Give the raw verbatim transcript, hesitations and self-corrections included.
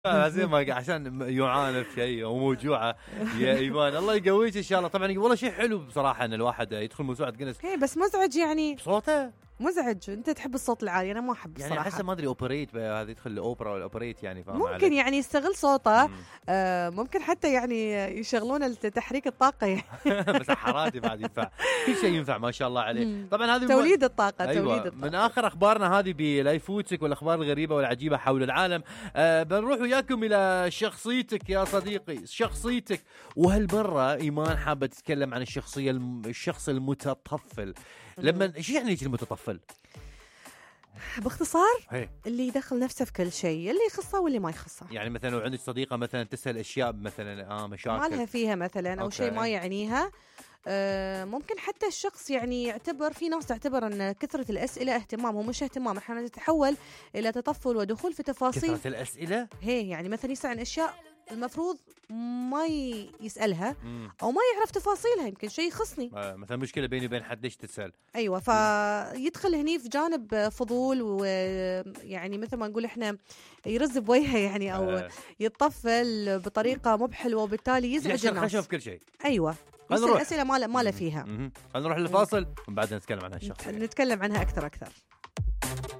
زين ما عشان يعاني في شيء وموجوعه يا ايمان. الله يقويك ان شاء الله. طبعا والله شيء حلو بصراحه ان الواحد يدخل موسوعه جينيس. اي بس مزعج يعني صوته مزعج. انت تحب الصوت العالي، انا ما احب يعني الصراحه. احس ما ادري اوبريت هذا يدخل الاوبرا والاوبريت يعني فاهم ممكن عليك. يعني يستغل صوته. آه ممكن حتى يعني يشغلون تحريك الطاقه يعني. بس حراتي بعد ينفع كل شيء ينفع ما شاء الله عليه. مم. طبعا هذه توليد الطاقه. أيوة. توليد الطاقه. من اخر اخبارنا هذه بلا يفوتك والاخبار الغريبه والعجيبه حول العالم. آه بنروح وياكم الى شخصيتك يا صديقي، شخصيتك. وهالمره ايمان حابه تتكلم عن الشخصيه الم... الشخص المتطفل. لما ايش يعني المتطفل؟ باختصار هي. اللي يدخل نفسه في كل شيء، اللي يخصه واللي ما يخصه. يعني مثلا لو عندك صديقه مثلا تسال اشياء مثلا اه مشاكل ما لها فيها مثلا او أوكي. شيء ما يعنيها. آه ممكن حتى الشخص يعني يعتبر، في ناس تعتبر ان كثره الاسئله اهتمام، ومش اهتمام، احنا نتحول الى تطفل ودخول في تفاصيل. كثره الاسئله هي يعني مثلا يسأل عن اشياء المفروض ما يسألها مم. او ما يعرف تفاصيلها، يمكن شيء يخصني. آه مثلا مشكله بيني وبين حد ليش تسال. ايوه فيدخل هني في جانب فضول، ويعني مثل ما نقول احنا يرز بوجهه يعني، او آه. يتطفل بطريقه مو بحلوه، وبالتالي يزعج الناس. خشب كل شيء. ايوه يسأل اسئله ما له فيها. خلينا نروح للفاصل وبعدين نتكلم عن هالشخص. نتكلم عنها اكثر اكثر.